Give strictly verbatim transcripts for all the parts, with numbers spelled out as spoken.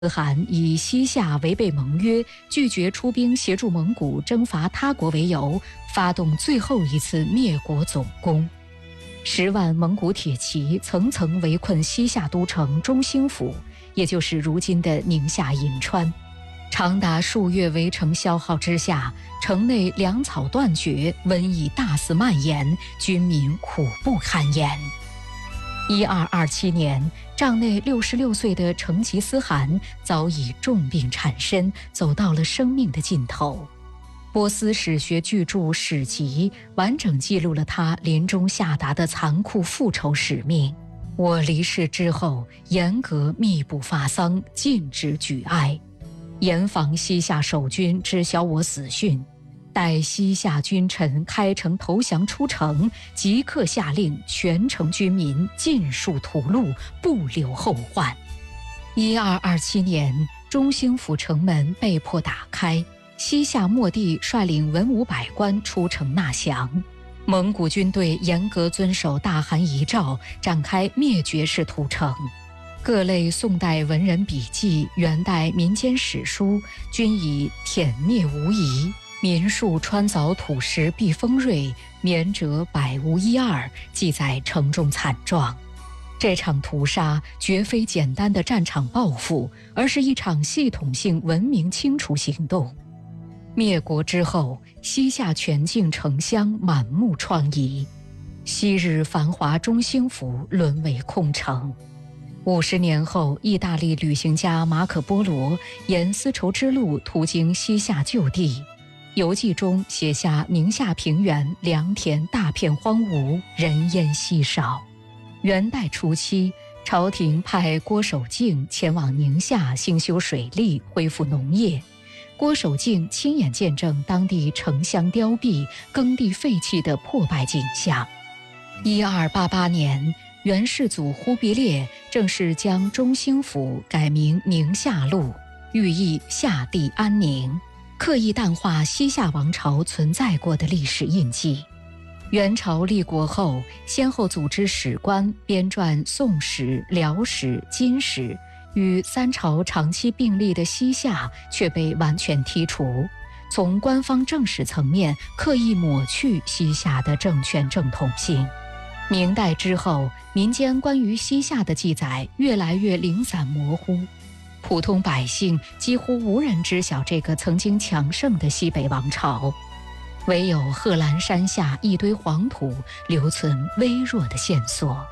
斯汗以西夏违背盟约，拒绝出兵协助蒙古征伐他国为由，发动最后一次灭国总攻。十万蒙古铁骑层层围困西夏都城中兴府，也就是如今的宁夏银川。长达数月围城消耗之下，城内粮草断绝，瘟疫大肆蔓延，军民苦不堪言。一二二七年，帐内六十六岁的成吉思汗早已重病缠身，走到了生命的尽头。波斯史学巨著《史籍》完整记录了他临终下达的残酷复仇使命：我离世之后，严格密不发丧，禁止举哀，严防西夏守军知晓我死讯。待西夏君臣开城投降出城，即刻下令全城军民尽数屠戮，不留后患。一二二七年，中兴府城门被迫打开，西夏末帝率领文武百官出城纳降。蒙古军队严格遵守大汗遗诏，展开灭绝式屠城。各类宋代文人笔记、元代民间史书均以殄灭无遗，民庶穿凿土石避锋锐，免者百无一二，记载城中惨状。这场屠杀绝非简单的战场报复，而是一场系统性文明清除行动。灭国之后，西夏全境城乡满目疮痍，昔日繁华中兴府沦为空城。五十年后，意大利旅行家马可·波罗沿丝绸之路途经西夏旧地，游记中写下宁夏平原良田大片荒芜，人烟稀少。元代初期，朝廷派郭守敬前往宁夏兴修水利，恢复农业。郭守敬亲眼见证当地城乡凋敝、耕地废弃的破败景象。一二八八年，元世祖忽必烈正式将中兴府改名宁夏路，寓意夏地安宁，刻意淡化西夏王朝存在过的历史印记。元朝立国后，先后组织史官编撰《宋史》《辽史》《金史》，与三朝长期并立的西夏却被完全剔除，从官方正史层面刻意抹去西夏的政权正统性。明代之后，民间关于西夏的记载越来越零散模糊，普通百姓几乎无人知晓这个曾经强盛的西北王朝，唯有贺兰山下一堆黄土留存微弱的线索。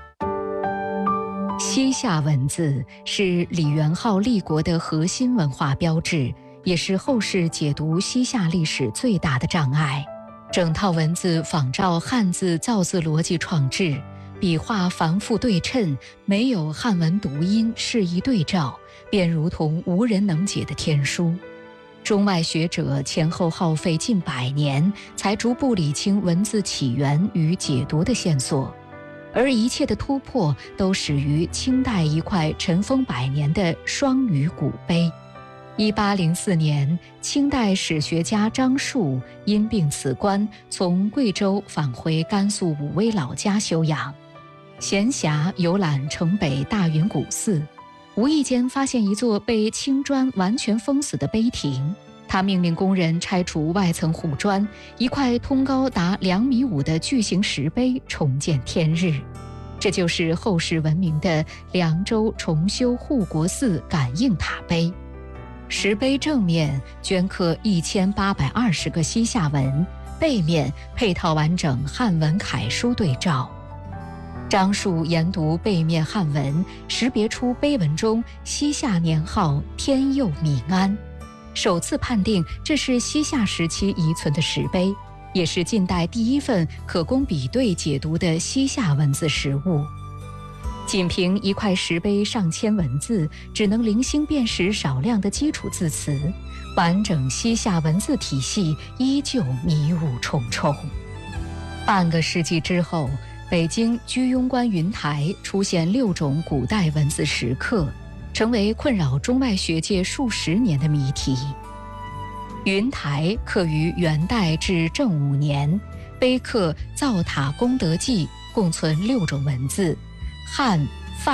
西夏文字是李元昊立国的核心文化标志，也是后世解读西夏历史最大的障碍。整套文字仿照汉字造字逻辑创制，笔画繁复对称，没有汉文读音适宜对照，便如同无人能解的天书。中外学者前后耗费近百年，才逐步理清文字起源与解读的线索，而一切的突破都始于清代一块尘封百年的双语古碑。一八零四年，清代史学家张树因病辞官，从贵州返回甘肃武威老家休养。闲暇游览城北大云古寺，无意间发现一座被青砖完全封死的碑亭。他命令工人拆除外层护砖，一块通高达两米五的巨型石碑重见天日。这就是后世闻名的凉州重修护国寺感应塔碑。石碑正面镌刻一千八百二十个西夏文，背面配套完整汉文楷书对照。张树研读背面汉文，识别出碑文中西夏年号天佑民安，首次判定这是西夏时期遗存的石碑，也是近代第一份可供比对解读的西夏文字实物。仅凭一块石碑上千文字，只能零星辨识少量的基础字词，完整西夏文字体系依旧迷雾重重。半个世纪之后，北京居庸关云台出现六种古代文字石刻，成为困扰中外学界数十年的谜题。云台刻于元代至正五年，碑刻造塔功德记，共存六种文字：汉、范、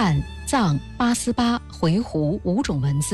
藏、八思巴、回鹘五种文字。